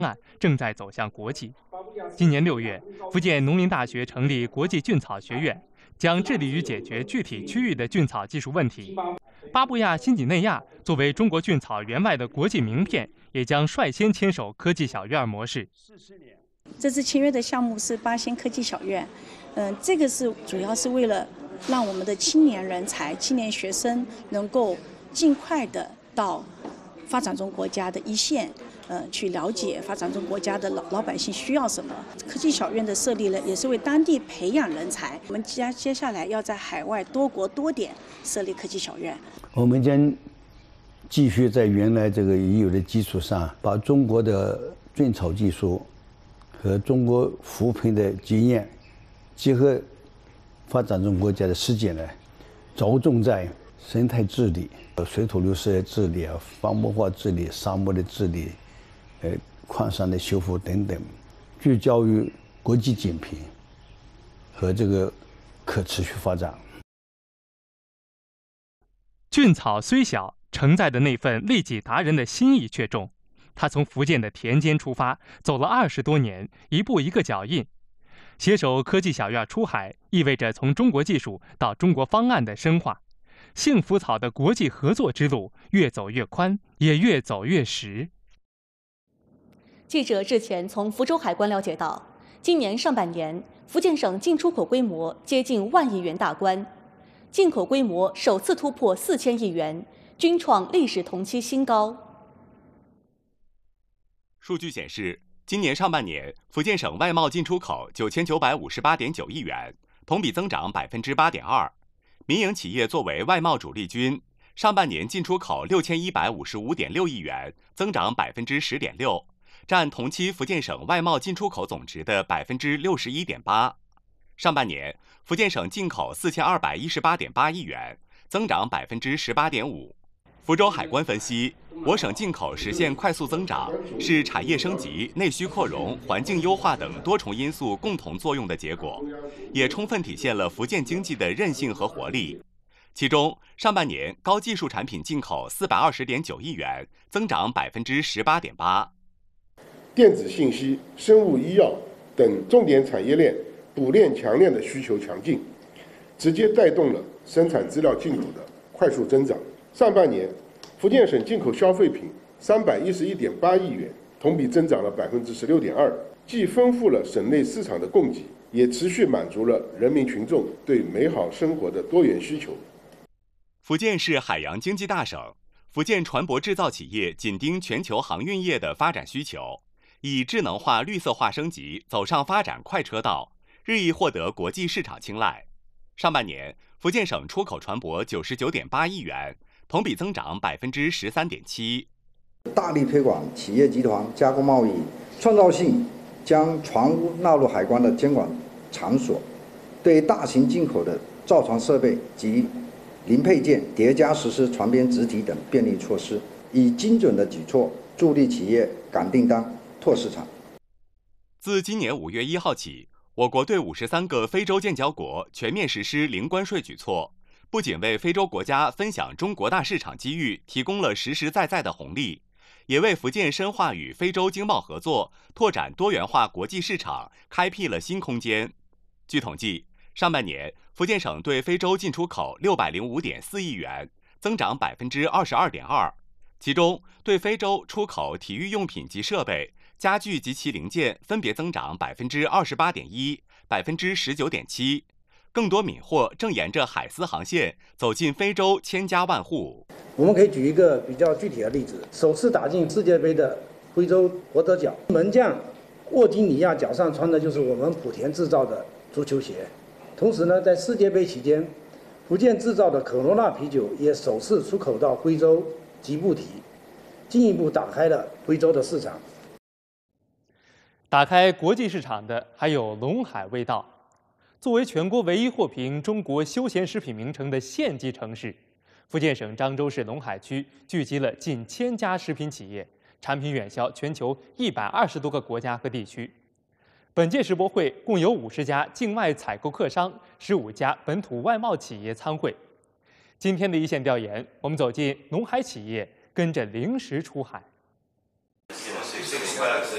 案正在走向国际。今年6月，福建农林大学成立国际菌草学院，将致力于解决具体区域的菌草技术问题。巴布亚新几内亚作为中国菌草援外的国际名片，也将率先牵手科技小院模式。 这次签约的项目是8仙科技小院，这个是主要是为了让我们的青年人才、青年学生能够尽快的到发展中国家的一线，去了解发展中国家的老百姓需要什么。科技小院的设立呢，也是为当地培养人才。我们接下来要在海外多国多点设立科技小院。 我们将继续在原来这个已有的基础上，把中国的菌草技术和中国扶贫的经验，结合发展中国家的实践呢，着重在生态治理、水土流失的治理、荒漠化治理、沙漠的治理、矿山的修复等等，聚焦于国际减贫和这个可持续发展。 菌草虽小，承载的那份利己达人的心意却重。他从福建的田间出发，走了20多年，一步一个脚印。携手科技小院出海，意味着从中国技术到中国方案的深化。幸福草的国际合作之路越走越宽，也越走越实。 记者之前从福州海关了解到，今年上半年，福建省进出口规模接近1万亿元大关，进口规模首次突破4000亿元，均创历史同期新高。 数据显示，今年上半年，福建省外贸进出口9958.9亿元，同比增长8.2%。民营企业作为外贸主力军，上半年进出口6155.6亿元，增长10.6%，占同期福建省外贸进出口总值的61.8%。上半年，福建省进口4218.8亿元，增长18.5%。福州海关分析，我省进口实现快速增长，是产业升级、内需扩容、环境优化等多重因素共同作用的结果，也充分体现了福建经济的韧性和活力。其中，上半年高技术产品进口420.9亿元，增长18.8%。 电子信息、生物医药等重点产业链补链强链的需求强劲，直接带动了生产资料进口的快速增长。上半年，福建省进口消费品311.8亿元，同比增长了16.2%，既丰富了省内市场的供给，也持续满足了人民群众对美好生活的多元需求。 福建是海洋经济大省，福建船舶制造企业紧盯全球航运业的发展需求，以智能化、绿色化升级走上发展快车道，日益获得国际市场青睐。上半年，福建省出口船舶99.8亿元。同比增长13.7%。 大力推广企业集团加工贸易，创造性将船坞纳入海关的监管场所，对大型进口的造船设备及零配件叠加实施船边直体等便利措施，以精准的举措助力企业赶订单、拓市场。 自今年5月1号起，我国对53个非洲建交国全面实施零关税举措。不仅为非洲国家分享中国大市场机遇提供了实实在在的红利，也为福建深化与非洲经贸合作、拓展多元化国际市场开辟了新空间。据统计，上半年福建省对非洲进出口605.4亿元，增长22.2%，其中对非洲出口体育用品及设备、家具及其零件分别增长28.1%、19.7%。更多敏货正沿着海丝航线走进非洲千家万户。 我们可以举一个比较具体的例子：首次打进世界杯的非洲国德脚门将沃金尼亚脚上穿的就是我们莆田制造的足球鞋。同时呢，在世界杯期间，福建制造的可罗娜啤酒也首次出口到非洲吉布提，进一步打开了非洲的市场。 打开国际市场的还有陇海味道。作为全国唯一获评中国休闲食品名城的县级城市，福建省漳州市陇海区聚集了近1000家食品企业，产品远销全球120多个国家和地区。本届世博会共有50家境外采购客商、15家本土外贸企业参会。今天的一线调研，我们走进陇海企业，跟着零食出海。